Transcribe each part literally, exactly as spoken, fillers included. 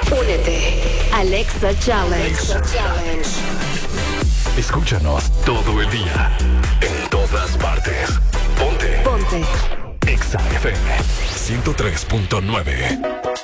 Únete. Alexa Challenge. Alexa Challenge. Escúchanos todo el día. En todas partes. Ponte. Ponte. Exa F M ciento tres punto nueve.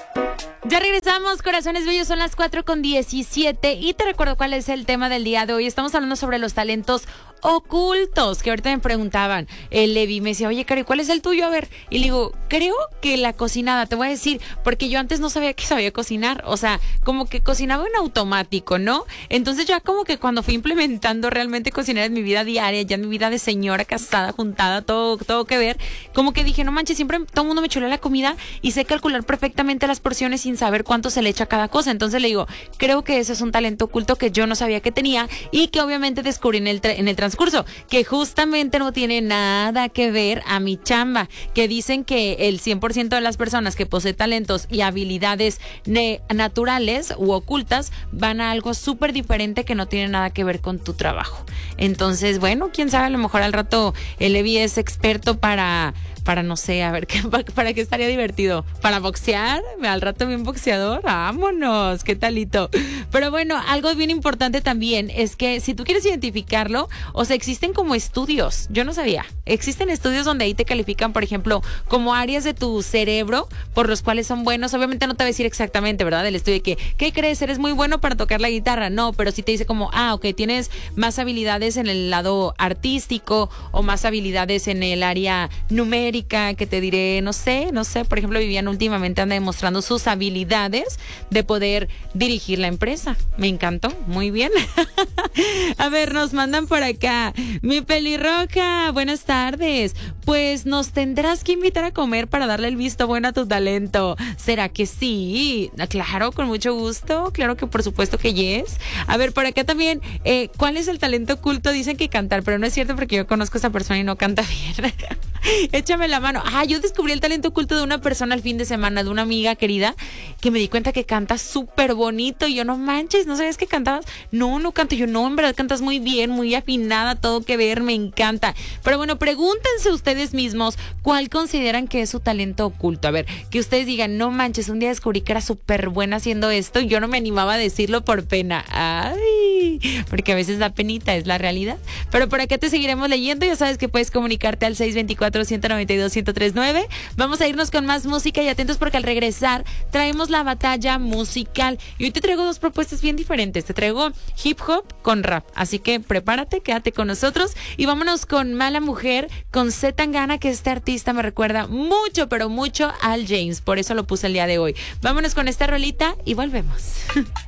Ya regresamos, corazones bellos, son las cuatro con diecisiete y te recuerdo cuál es el tema del día de hoy. Estamos hablando sobre los talentos ocultos, que ahorita me preguntaban, el Levi me decía, oye, Cari, ¿cuál es el tuyo? A ver, y le digo, creo que la cocinada, te voy a decir, porque yo antes no sabía que sabía cocinar, o sea, como que cocinaba en automático, ¿no? Entonces ya como que cuando fui implementando realmente cocinar en mi vida diaria, ya en mi vida de señora casada, juntada, todo, todo que ver, como que dije, no manches, siempre todo el mundo me chulea la comida y sé calcular perfectamente las porciones sin saber cuánto se le echa a cada cosa. Entonces le digo, creo que ese es un talento oculto que yo no sabía que tenía y que obviamente descubrí en el, tra- en el transcurso, que justamente no tiene nada que ver a mi chamba, que dicen que el cien por ciento de las personas que poseen talentos y habilidades ne- naturales u ocultas van a algo súper diferente que no tiene nada que ver con tu trabajo. Entonces, bueno, quién sabe, a lo mejor al rato el Levi es experto para... para no sé, a ver, ¿qué, ¿para qué estaría divertido? ¿Para boxear? Al rato bien boxeador, vámonos, qué talito. Pero bueno, algo bien importante también es que si tú quieres identificarlo, o sea, existen como estudios, yo no sabía, existen estudios donde ahí te califican, por ejemplo, como áreas de tu cerebro por los cuales son buenos. Obviamente no te va a decir exactamente, ¿verdad? El estudio de que, ¿qué crees? ¿Eres muy bueno para tocar la guitarra? No, pero sí te dice como, ah, ok, tienes más habilidades en el lado artístico o más habilidades en el área numérica, que te diré, no sé, no sé, por ejemplo, Vivian últimamente anda demostrando sus habilidades de poder dirigir la empresa. Me encantó, muy bien. A ver, nos mandan por acá. Mi pelirroja, buenas tardes. Pues nos tendrás que invitar a comer para darle el visto bueno a tu talento. ¿Será que sí? Claro, con mucho gusto. Claro que por supuesto que yes. A ver, por acá también, eh, ¿cuál es el talento oculto? Dicen que cantar, pero no es cierto porque yo conozco a esa persona y no canta bien. Échame la mano. Ah, yo descubrí el talento oculto de una persona el fin de semana, de una amiga querida, que me di cuenta que canta súper bonito. Y yo, no manches, ¿no sabías que cantabas? No, no canto. Yo, no, en verdad cantas muy bien, muy afinada, todo que ver, me encanta. Pero bueno, pregúntense ustedes mismos cuál consideran que es su talento oculto. A ver, que ustedes digan, no manches, un día descubrí que era súper buena haciendo esto y yo no me animaba a decirlo por pena. Ay, porque a veces da penita, es la realidad. Pero por acá te seguiremos leyendo. Ya sabes que puedes comunicarte al seis dos cuatro, uno nueve dos, uno tres nueve. Vamos a irnos con más música y atentos porque al regresar traemos la batalla musical. Y hoy te traigo dos propuestas bien diferentes. Te traigo hip hop con rap. Así que prepárate, quédate con nosotros y vámonos con Mala Mujer, con Z Tangana, que este artista me recuerda mucho, pero mucho al James. Por eso lo puse el día de hoy. Vámonos con esta rolita y volvemos.